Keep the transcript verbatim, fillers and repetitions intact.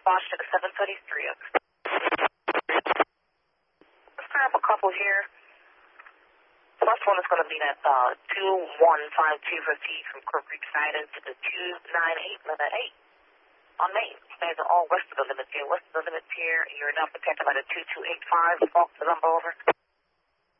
Washington seven thirty-three. Let's grab a couple here. First one is going to be that uh, two one five two for T from Crook Creek Siding to the two nine eight, letter eight on Main. Stands are all west of the limits here. West of the limits here, you're now protected by the two two eight five. Walk the number over.